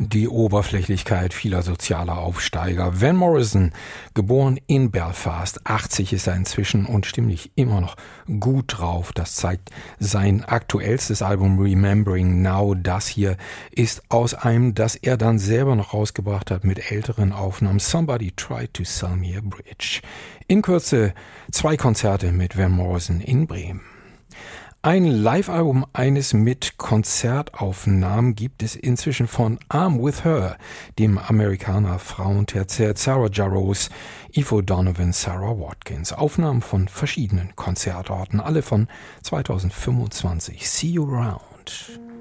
die Oberflächlichkeit vieler sozialer Aufsteiger. Van Morrison, geboren in Belfast, 80 ist er inzwischen und stimmlich immer noch gut drauf. Das zeigt sein aktuellstes Album Remembering Now. Das hier ist aus einem, das er dann selber noch rausgebracht hat mit älteren Aufnahmen. Somebody Tried to Sell Me a Bridge. In Kürze 2 Konzerte mit Van Morrison in Bremen. Ein Live-Album eines mit Konzertaufnahmen gibt es inzwischen von I'm With Her, dem Amerikaner Frauenterzett Sarah Jarosz, Eve O'Donovan, Sarah Watkins. Aufnahmen von verschiedenen Konzertorten, alle von 2025. See you around.